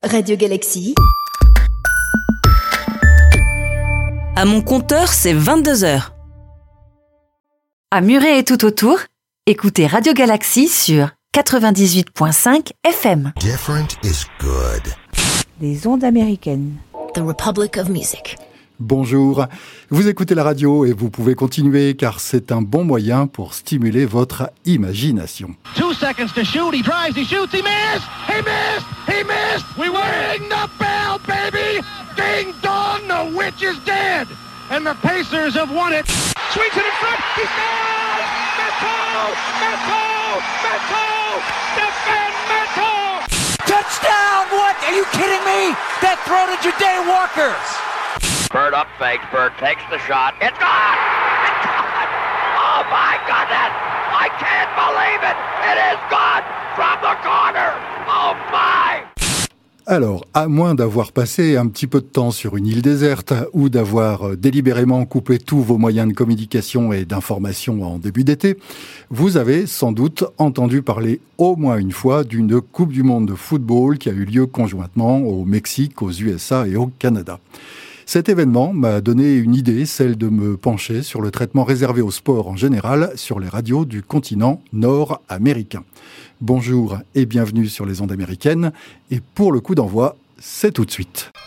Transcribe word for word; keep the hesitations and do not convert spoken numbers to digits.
Radio Galaxy. À mon compteur, c'est vingt-deux heures. À Muret et tout autour, écoutez Radio Galaxy sur quatre-vingt-dix-huit virgule cinq F M. Different is good. Les ondes américaines. The Republic of Music. Bonjour, vous écoutez la radio et vous pouvez continuer car c'est un bon moyen pour stimuler votre imagination. Two seconds to shoot, he drives, he shoots, he missed, he missed, he missed, we ring the bell, baby, ding dong, the witch is dead, and the Pacers have won it. Swings it in front, he scores, Metal, Metal, Metal, Stephen Metal. Touchdown, what, are you kidding me? That throw to Ja'Day Walker. Bird up fakes, Bird takes the shot. It's gone! It's gone! Oh my goodness! I can't believe it! It is gone from the corner! Oh my! Alors, à moins d'avoir passé un petit peu de temps sur une île déserte ou d'avoir délibérément coupé tous vos moyens de communication et d'information en début d'été, vous avez sans doute entendu parler au moins une fois d'une Coupe du Monde de football qui a eu lieu conjointement au Mexique, aux U S A et au Canada. Cet événement m'a donné une idée, celle de me pencher sur le traitement réservé au sport en général sur les radios du continent nord-américain. Bonjour et bienvenue sur les ondes américaines. Et pour le coup d'envoi, c'est tout de suite.